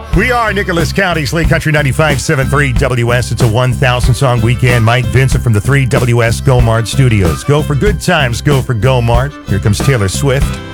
We are Nicholas County's Lee Country 95.73 WS. It's a 1,000-song weekend. Mike Vincent from the 3 WS Go Mart Studios. Go for good times, go for Go Mart. Here comes Taylor Swift.